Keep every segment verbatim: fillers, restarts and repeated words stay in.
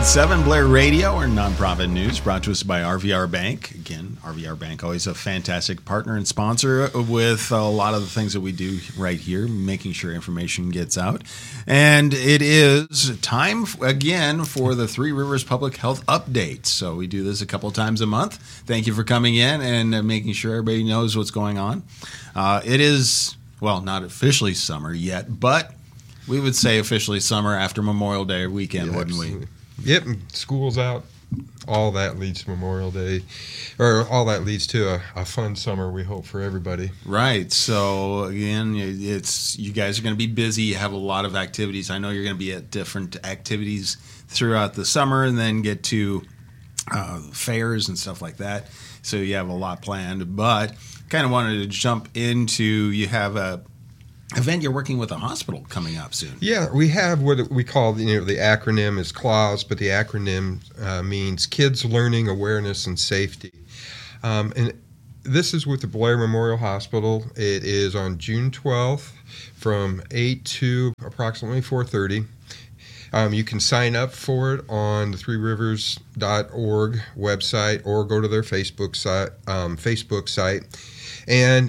point seven Blair Radio, our nonprofit news, brought to us by R V R Bank. Again, R V R Bank, always a fantastic partner and sponsor with a lot of the things that we do right here, making sure information gets out. And it is time, again, for the Three Rivers Public Health Update. So we do this a couple times a month. Thank you for coming in and uh, making sure everybody knows what's going on. Uh, it is, well, not officially summer yet, but we would say officially summer after Memorial Day weekend, Yeah, wouldn't absolutely. we? Yep, and school's out. All that leads to Memorial Day, or all that leads to a, a fun summer, we hope, for everybody. Right. So, again, it's you guys are going to be busy. You have a lot of activities. I know you're going to be at different activities throughout the summer and then get to uh, fairs and stuff like that. So you have a lot planned. But kind of wanted to jump into, you have a event you're working with a hospital coming up soon. Yeah, we have what we call, you know, the acronym is CLAWS, but the acronym uh, means Kids Learning, Awareness, and Safety. Um, and this is with the Blair Memorial Hospital. It is on June twelfth from eight to approximately four thirty. Um, you can sign up for it on the three rivers dot org website or go to their Facebook site. Um, Facebook site. And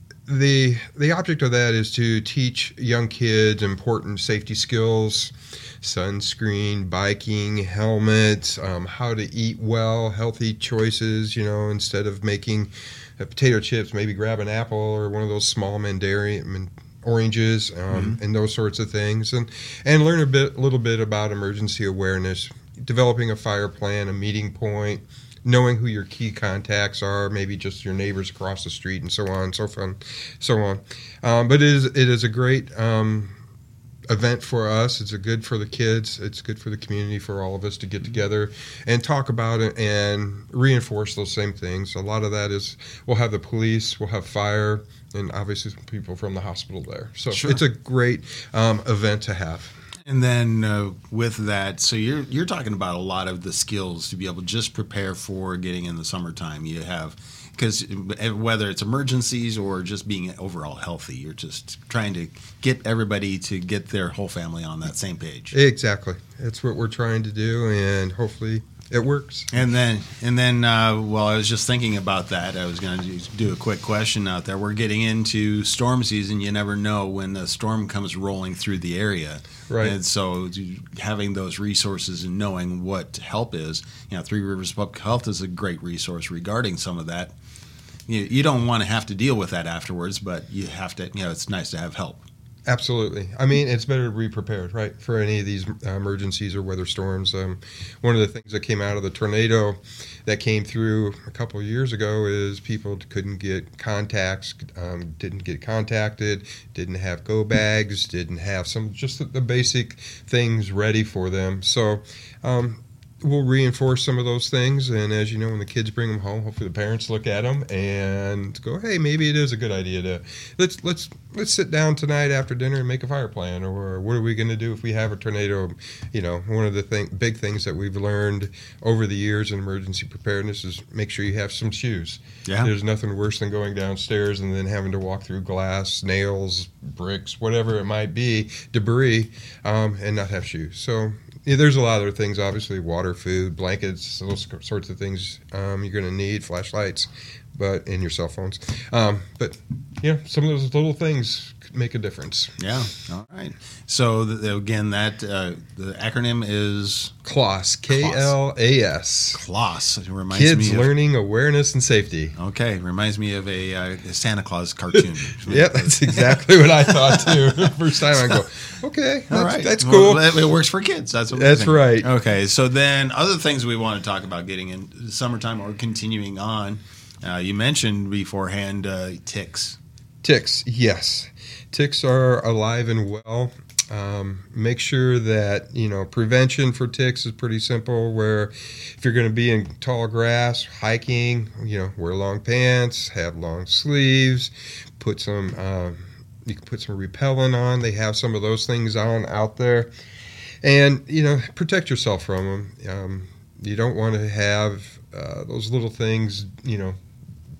The the object of that is to teach young kids important safety skills, sunscreen, biking, helmets, um, how to eat well, healthy choices, you know, instead of making uh, potato chips, maybe grab an apple or one of those small mandarin oranges, um, mm-hmm. and those sorts of things, and, and learn a bit, a little bit about emergency awareness, developing a fire plan, a meeting point, knowing who your key contacts are, maybe just your neighbors across the street, and so on, so fun, so on. Um, but it is it is a great um, event for us. It's a good for the kids. It's good for the community, for all of us to get together and talk about it and reinforce those same things. A lot of that is we'll have the police, we'll have fire, and obviously some people from the hospital there. So sure. It's a great um, event to have. And then uh, with that, so you're you're talking about a lot of the skills to be able to just prepare for getting in the summertime. You have, because whether it's emergencies or just being overall healthy, you're just trying to get everybody to get their whole family on that same page. Exactly. That's what we're trying to do, and hopefully it works. And then, and then, uh, well, I was just thinking about that. I was going to do a quick question out there. We're getting into storm season. You never know when the storm comes rolling through the area. Right. And so having those resources and knowing what help is, you know, Three Rivers Public Health is a great resource regarding some of that. You, you don't want to have to deal with that afterwards, but you have to, you know, it's nice to have help. Absolutely. I mean, it's better to be prepared, right, for any of these uh, emergencies or weather storms. Um, one of the things that came out of the tornado that came through a couple of years ago is people couldn't get contacts, um, didn't get contacted, didn't have go bags, didn't have some just the, the basic things ready for them. So um, we'll reinforce some of those things, and as you know, when the kids bring them home, hopefully the parents look at them and go, "Hey, maybe it is a good idea to let's let's let's sit down tonight after dinner and make a fire plan." Or what are we going to do if we have a tornado? You know, one of the thing, big things that we've learned over the years in emergency preparedness is make sure you have some shoes. Yeah. There's nothing worse than going downstairs and then having to walk through glass, nails, bricks, whatever it might be, debris, um, and not have shoes. So. Yeah, there's a lot of other things, obviously, water, food, blankets, those sorts of things um, you're going to need, flashlights, but and your cell phones. Um, but, yeah, some of those little things could make a difference. Yeah, all right. So, the, again, that uh, the acronym is? CLAWS, K L A S. CLAWS. It reminds Kids me of, Learning, Awareness, and Safety. Okay, reminds me of a, uh, a Santa Claus cartoon. Yep, that's exactly what I thought, too. First time I go, okay, that's, all right. that's cool. Well, it works for kids. That's what That's right. Okay, so then other things we want to talk about getting in the summertime or continuing on. Uh, you mentioned beforehand uh, ticks. Ticks, yes. Ticks are alive and well. Um, make sure that, you know, prevention for ticks is pretty simple, where if you're going to be in tall grass, hiking, you know, wear long pants, have long sleeves, put some, um, you can put some repellent on. They have some of those things on out there. And, you know, protect yourself from them. Um, you don't want to have uh, those little things, you know,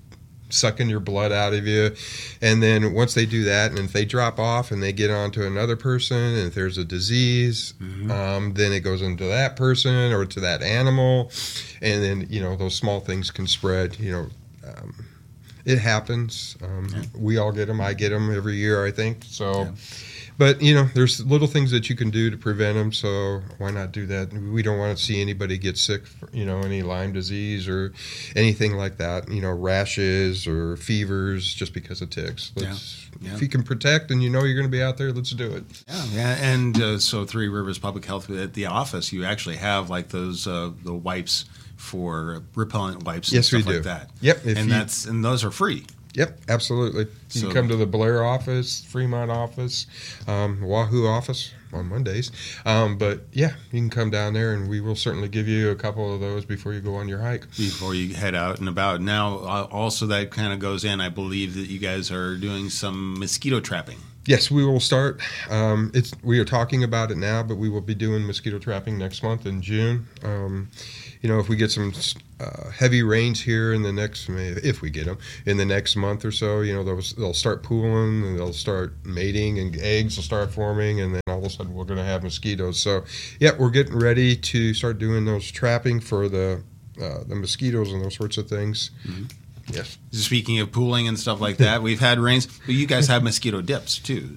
sucking your blood out of you. And then once they do that, and if they drop off and they get onto another person, and if there's a disease, mm-hmm. um, then it goes into that person or to that animal. And then, you know, those small things can spread, you know. Um, it happens. Um, yeah. We all get them. I get them every year, I think. So, yeah. But, you know, there's little things that you can do to prevent them, so why not do that? We don't want to see anybody get sick, for, you know, any Lyme disease or anything like that, you know, rashes or fevers just because of ticks. Let's, yeah. Yeah. If you can protect and you know you're going to be out there, let's do it. Yeah, yeah. And uh, so Three Rivers Public Health, at the office, you actually have like those uh, the wipes for repellent wipes and yes, stuff we do. like that. Yep. And, you, that's, and those are free. Yep, absolutely. You so, can come to the Blair office, Fremont office, um, Wahoo office on Mondays. Um, but, yeah, you can come down there, and we will certainly give you a couple of those before you go on your hike. Before you head out and about. Now, uh, also that kind of goes in, I believe that you guys are doing some mosquito trapping. Yes, we will start. Um, it's we are talking about it now, but we will be doing mosquito trapping next month in June. Um, you know, if we get some uh, heavy rains here in the next, if we get them, in the next month or so, you know, they'll, they'll start pooling and they'll start mating and eggs will start forming, and then all of a sudden we're going to have mosquitoes. So, yeah, we're getting ready to start doing those trapping for the uh, the mosquitoes and those sorts of things. Mm-hmm. Yes. Speaking of pooling and stuff like that, we've had rains, but you guys have mosquito dips too.